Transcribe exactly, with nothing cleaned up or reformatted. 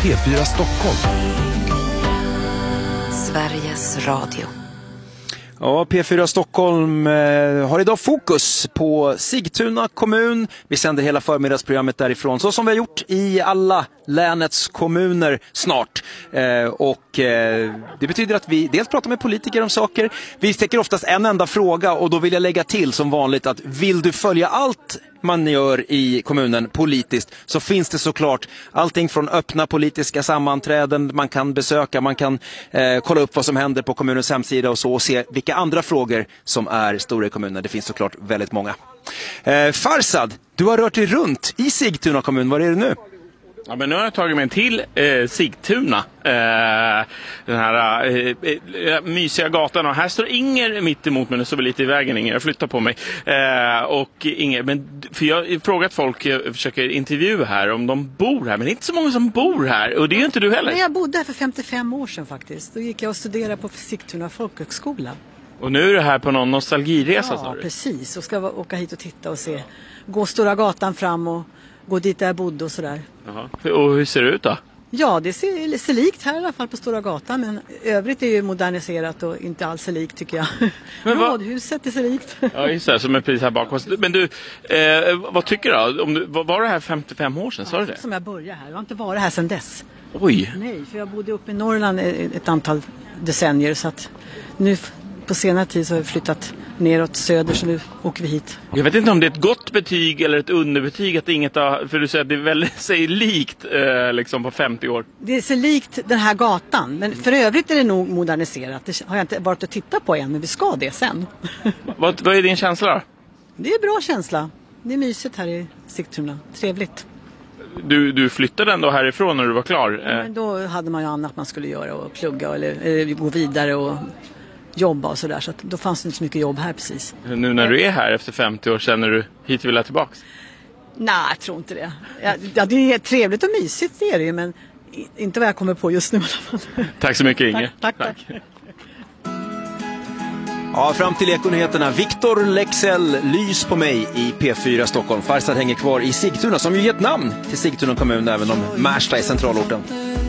P fyra Stockholm. Sveriges Radio. Ja, P fyra Stockholm eh, har idag fokus på Sigtuna kommun. Vi sänder hela förmiddagsprogrammet därifrån, så som vi har gjort i alla länets kommuner snart. Eh, och eh, det betyder att vi dels pratar med politiker om saker. Vi täcker oftast en enda fråga, och då vill jag lägga till som vanligt att vill du följa allt man gör i kommunen politiskt, så finns det såklart allting från öppna politiska sammanträden man kan besöka, man kan eh, kolla upp vad som händer på kommunens hemsida och så, och se vilka andra frågor som är stora i kommunen. Det finns såklart väldigt många. Eh, Farsad, du har rört dig runt i Sigtuna kommun. Var är det nu? Ja, men nu har jag tagit mig till eh, Sigtuna, eh, den här eh, mysiga gatan, och här står Inger mitt emot mig. Nu står vi lite i vägen, Inger, jag flyttar på mig. Eh, och Inger, men, för jag har frågat folk, jag försöker intervjua här om de bor här, men det är inte så många som bor här, och det är ju inte du heller. Men jag bodde här för femtiofem år sedan faktiskt. Då gick jag och studerade på Sigtuna folkhögskola. Och nu är du här på någon nostalgiresa, sa Ja, du? precis, och ska åka hit och titta och se, gå Stora gatan fram och gå dit där jag bodde och sådär. Jaha. Och hur ser det ut då? Ja, det ser, ser likt här i alla fall på Stora gatan, men övrigt är ju moderniserat och inte alls likt, tycker jag. Men vad... Rådhuset är så likt. Ja, just det, som är precis här bakom. Men du, eh, vad tycker du då? Om du? Var det här femtiofem år sedan, sa du det? Som jag började här, jag har inte varit här sedan dess. Oj! Nej, för jag bodde uppe i Norrland ett antal decennier, så att nu på senare tid så har vi flyttat neråt söder, så nu åker vi hit. Jag vet inte om det är ett gott betyg eller ett underbetyg att inget har, för du säger att det är väldigt sig likt eh, liksom på femtio år. Det är så likt den här gatan, men för övrigt är det nog moderniserat. Det har jag inte varit att titta på än, men vi ska det sen. vad, vad är din känsla då? Det är en bra känsla. Det är mysigt här i Sigtuna. Trevligt. Du, du flyttade ändå härifrån när du var klar? Ja, men då hade man ju annat man skulle göra, och plugga eller, eller gå vidare och jobba och sådär, så att då fanns det inte så mycket jobb här precis. Nu när du är här efter femtio år, känner du hit vill jag tillbaks? Nej, jag tror inte det. Ja, det är trevligt och mysigt, det är det ju, men inte vad jag kommer på just nu i alla fall. Tack så mycket, Inge. Tack, tack, tack. Ja, fram till Ekonyheterna. Viktor Lexell, lys på mig i P fyra Stockholm. Farsad hänger kvar i Sigtuna, som ju gett namn till Sigtuna kommun, även om Märsta är centralorten.